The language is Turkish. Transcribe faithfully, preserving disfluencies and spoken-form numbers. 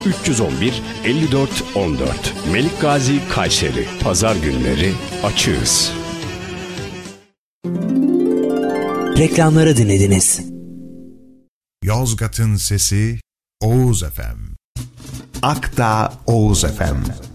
üç yüz on bir elli dört on dört. Melikgazi, Kayseri. Pazar günleri açığız. Reklamları dinlediniz. Yozgat'ın sesi Oğuz F M. Akdağ Oğuz F M.